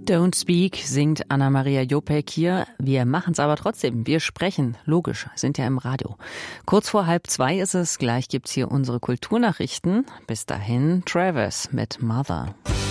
Don't Speak singt Anna-Maria Jopek hier. Wir machen's aber trotzdem. Wir sprechen. Logisch, sind ja im Radio. Kurz vor 1:30 ist es. Gleich gibt's hier unsere Kulturnachrichten. Bis dahin Travis mit Mother.